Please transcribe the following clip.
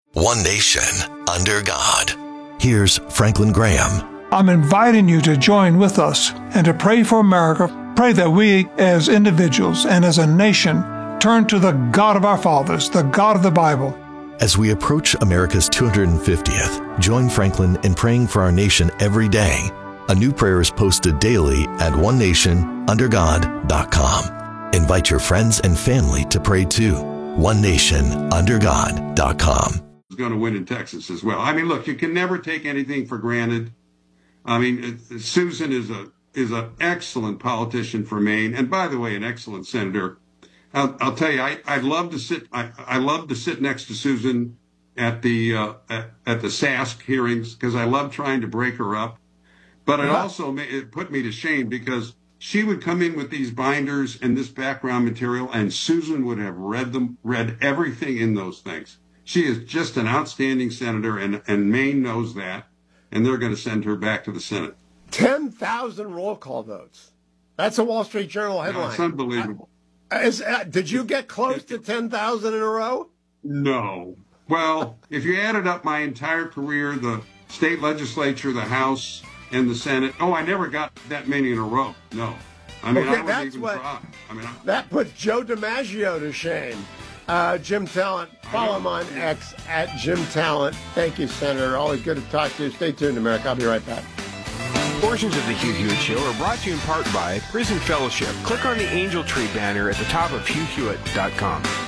One nation, under God. Here's Franklin Graham. I'm inviting you to join with us and to pray for America. Pray that we as individuals and as a nation turn to the God of our fathers, the God of the Bible. As we approach America's 250th, join Franklin in praying for our nation every day. A new prayer is posted daily at onenationundergod.com. Invite your friends and family to pray too. onenationundergod.com. Is going to win in Texas as well. I mean, look, you can never take anything for granted. I mean, Susan is an excellent politician for Maine, and by the way, an excellent senator. I'll tell you, I'd love to sit. I love to sit next to Susan at the SASC hearings because I love trying to break her up. But it put me to shame because she would come in with these binders and this background material, and Susan would have read everything in those things. She is just an outstanding senator, and Maine knows that, and they're going to send her back to the Senate. 10,000 roll call votes. That's a Wall Street Journal headline. It's unbelievable. Did you get close to 10,000 in a row? No. Well, if you added up my entire career, the state legislature, the House, and the Senate, I never got that many in a row. No. I mean, I wouldn't even try. That puts Joe DiMaggio to shame. Jim Talent, follow him on X at Jim Talent. Thank you, Senator. Always good to talk to you. Stay tuned, America. I'll be right back. Portions of the Hugh Hewitt Show are brought to you in part by Prison Fellowship. Click on the Angel Tree banner at the top of HughHewitt.com.